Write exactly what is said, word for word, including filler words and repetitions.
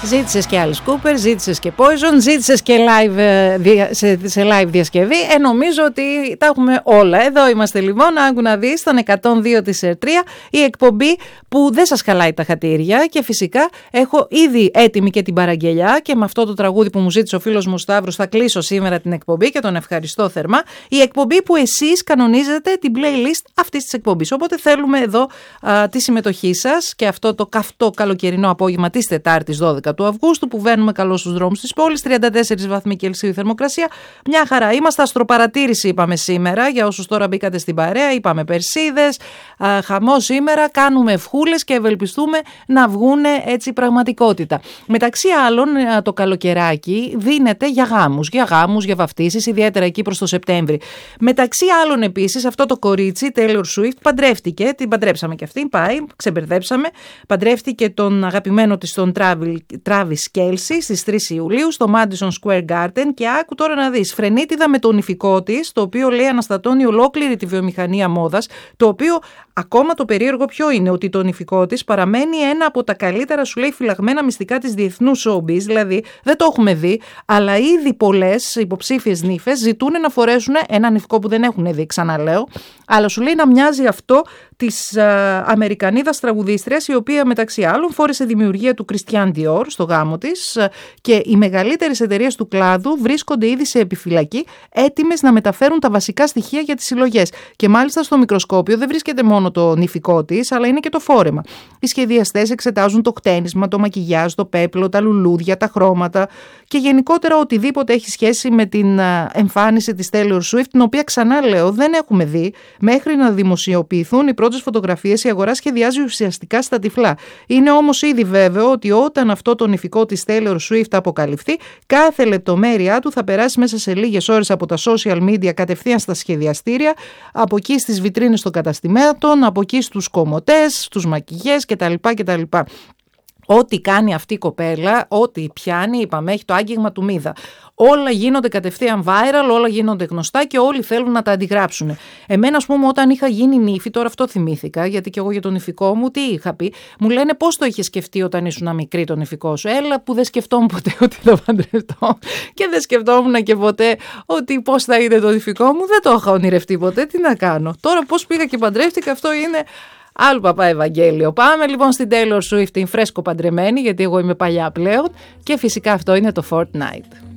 Ζήτησες και Alice Cooper, ζήτησες και Poison, ζήτησες και live, σε, σε live διασκευή. Ε, νομίζω ότι τα έχουμε όλα. Εδώ είμαστε λοιπόν, άκου να δεις, στον εκατόν δύο της τρία, η εκπομπή που δεν σας χαλάει τα χατήρια και φυσικά έχω ήδη έτοιμη και την παραγγελιά και με αυτό το τραγούδι που μου ζήτησε ο φίλος μου Σταύρος θα κλείσω σήμερα την εκπομπή και τον ευχαριστώ θερμά. Η εκπομπή που εσείς κανονίζετε την playlist αυτής της εκπομπής. Οπότε θέλουμε εδώ α, τη συμμετοχή σας και αυτό το καυτό καλοκαιρινό απόγευμα της Τετάρτης δώδεκα του Αυγούστου που βαίνουμε καλώς στους δρόμους της πόλης, τριάντα τέσσερα βαθμοί Κελσίου θερμοκρασία. Μια χαρά. Είμαστε αστροπαρατήρηση, είπαμε σήμερα, για όσους τώρα μπήκατε στην παρέα. Είπαμε Περσίδες, α, χαμό σήμερα. Κάνουμε ευχούλες και ευελπιστούμε να βγούνε έτσι πραγματικότητα. Μεταξύ άλλων, το καλοκαιράκι δίνεται για γάμους, για γάμους, για βαφτίσεις, ιδιαίτερα εκεί προς το Σεπτέμβρη. Μεταξύ άλλων, επίσης, αυτό το κορίτσι, Taylor Swift, παντρεύτηκε. Την παντρέψαμε κι αυτή, πάει, ξεμπερδέψαμε. Παντρεύτηκε τον αγαπημένο της, τον Travis Kelce, στις τρεις Ιουλίου, στο Madison Square Garden. Και άκου τώρα να δεις, φρενίτιδα με τον ηφικό της, το οποίο λέει αναστατώνει ολόκληρη τη βιομηχανία μόδας, το οποίο ακόμα το περίεργο ποιο είναι, ότι το νηφικό της παραμένει ένα από τα καλύτερα, σου λέει, φυλαγμένα μυστικά της διεθνούς showbiz, δηλαδή δεν το έχουμε δει, αλλά ήδη πολλές υποψήφιες νύφες ζητούν να φορέσουν ένα νηφικό που δεν έχουν δει, ξαναλέω, αλλά σου λέει να μοιάζει αυτό της α, Αμερικανίδας τραγουδίστριας, η οποία μεταξύ άλλων φόρεσε δημιουργία του Christian Dior στο γάμο της α, και οι μεγαλύτερες εταιρείες του κλάδου βρίσκονται ήδη σε επιφυλακή, έτοιμες να μεταφέρουν τα βασικά στοιχεία για τις συλλογές. Και μάλιστα στο μικροσκόπιο δεν βρίσκεται μόνο το νηφικό της, αλλά είναι και το φόρεμα. Οι σχεδιαστές εξετάζουν το χτένισμα, το μακιγιάζ, το πέπλο, τα λουλούδια, τα χρώματα και γενικότερα οτιδήποτε έχει σχέση με την α, εμφάνιση της Taylor Swift, την οποία ξαναλέω δεν έχουμε δει μέχρι να δημοσιοποιηθούν οι πρώτες φωτογραφίες. Η αγορά σχεδιάζει ουσιαστικά στα τυφλά. Είναι όμως ήδη βέβαιο ότι όταν αυτό το νηφικό της Taylor Swift αποκαλυφθεί, κάθε λεπτομέρειά του θα περάσει μέσα σε λίγες ώρες από τα social media κατευθείαν στα σχεδιαστήρια, από εκεί στις βιτρίνες των καταστημάτων, από εκεί στους κομμωτές, στους μακιγιές κτλ. κτλ. Ό,τι κάνει αυτή η κοπέλα, ό,τι πιάνει, είπαμε, έχει το άγγιγμα του Μίδα. Όλα γίνονται κατευθείαν viral, όλα γίνονται γνωστά και όλοι θέλουν να τα αντιγράψουν. Εμένα, ας πούμε, όταν είχα γίνει νύφη, τώρα αυτό θυμήθηκα, γιατί και εγώ για τον νηφικό μου, τι είχα πει, μου λένε πώς το είχε σκεφτεί όταν ήσουν μικρή το νηφικό σου. Έλα που δεν σκεφτόμουν ποτέ ότι θα παντρευτώ και δεν σκεφτόμουν και ποτέ ότι πώς θα είναι το νηφικό μου. Δεν το είχα ονειρευτεί ποτέ, τι να κάνω. Τώρα πώς πήγα και παντρεύτηκα, αυτό είναι άλλο παπά Ευαγγέλιο. Πάμε λοιπόν στην Taylor Swift, την φρέσκο παντρεμένη, γιατί εγώ είμαι παλιά πλέον και φυσικά αυτό είναι το Fortnite.